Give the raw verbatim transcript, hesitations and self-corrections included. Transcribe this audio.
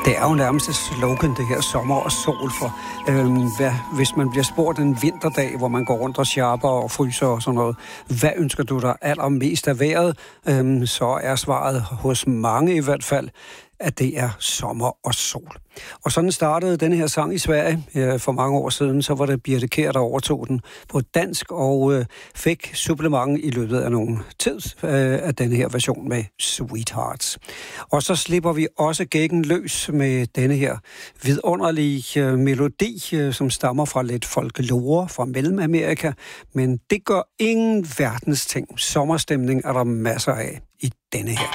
Det er jo nærmest et slogan, det her sommer og sol, for øhm, hvad, hvis man bliver spurgt en vinterdag, hvor man går rundt og sharper og fryser og sådan noget, hvad ønsker du dig allermest af vejret, øhm, så er svaret hos mange i hvert fald, at det er sommer og sol. Og sådan startede denne her sang i Sverige øh, for mange år siden. Så var det Birthe Kjær, der overtog den på dansk og øh, fik supplement i løbet af nogle tid øh, af denne her version med Sweethearts. Og så slipper vi også gækken løs med denne her vidunderlige øh, melodi, øh, som stammer fra lidt folklore fra Mellemamerika. Men det gør ingen verdens ting. Sommerstemning er der masser af i denne her.